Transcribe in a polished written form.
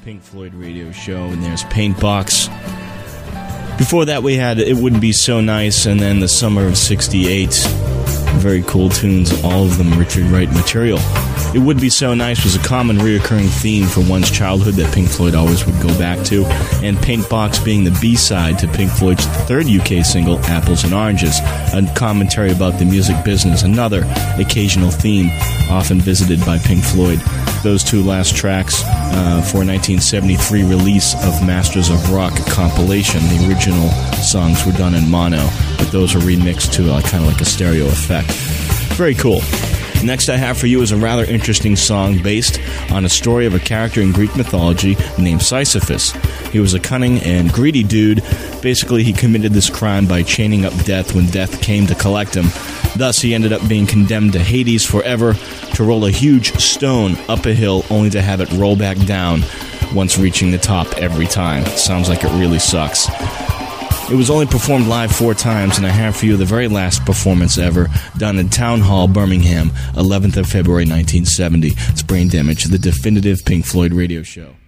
Pink Floyd radio show, and there's Paintbox. Before that, we had It Wouldn't Be So Nice, and then The Summer of '68. Very cool tunes, all of them Richard Wright material. It Would Be So Nice was a common reoccurring theme for one's childhood that Pink Floyd always would go back to, and Paintbox being the B-side to Pink Floyd's third UK single, Apples and Oranges, a commentary about the music business, another occasional theme often visited by Pink Floyd. Those two last tracks for 1973 release of Masters of Rock compilation. The original songs were done in mono, but those are remixed to kind of like a stereo effect. Very cool. Next I have for you is a rather interesting song based on a story of a character in Greek mythology named Sisyphus. He was a cunning and greedy dude. Basically, he committed this crime by chaining up death when death came to collect him. Thus, he ended up being condemned to Hades forever, to roll a huge stone up a hill only to have it roll back down once reaching the top every time. Sounds like it really sucks. It was only performed live 4 times, and I have for you the very last performance ever, done in Town Hall, Birmingham, 11th of February 1970. It's Brain Damage, the definitive Pink Floyd radio show.